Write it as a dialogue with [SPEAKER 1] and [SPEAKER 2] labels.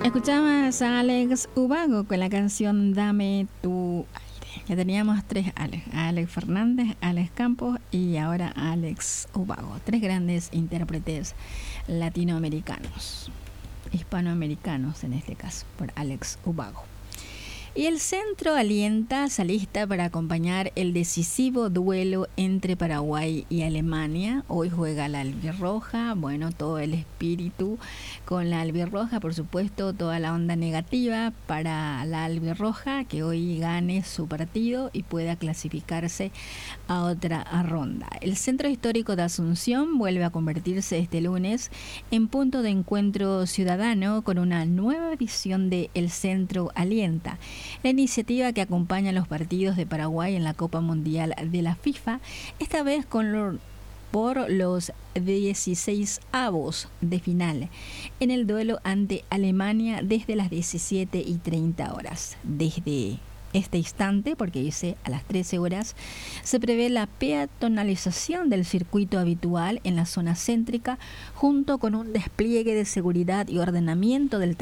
[SPEAKER 1] Escuchabas a Alex Ubago con la canción Dame tu aire. Ya teníamos tres Alex: Alex Fernández, Alex Campos y ahora Alex Ubago. Tres grandes intérpretes latinoamericanos, hispanoamericanos en este caso, por Alex Ubago. Y el centro alienta, se alista para acompañar el decisivo duelo entre Paraguay y Alemania. Hoy juega la albirroja, bueno, todo el espíritu con la albirroja, por supuesto, toda la onda negativa para la albirroja, que hoy gane su partido y pueda clasificarse a otra ronda. El Centro Histórico de Asunción vuelve a convertirse este lunes en punto de encuentro ciudadano con una nueva edición de El Centro Alienta, la iniciativa que acompaña a los partidos de Paraguay en la Copa Mundial de la FIFA, esta vez por los 16avos de final, en el duelo ante Alemania desde las 17:30. Desde este instante, porque dice a las 13 horas, se prevé la peatonalización del circuito habitual en la zona céntrica, junto con un despliegue de seguridad y ordenamiento del